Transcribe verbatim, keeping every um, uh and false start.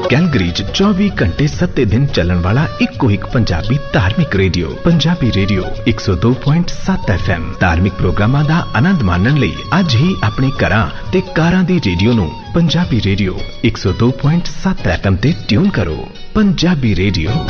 Calgary च चौबीस घंटे सत्ते दिन चलन वाला इको एक पंजाबी धार्मिक रेडियो पंजाबी रेडियो एक सौ दो पॉइंट सात एफ एम। धार्मिक प्रोग्रामां दा आनंद माणन लई अज ही अपने घरां ते कारां दी रेडियो नूं पंजाबी रेडियो एक सौ दो पॉइंट सात एफ एम ते ट्यून करो। पंजाबी रेडियो।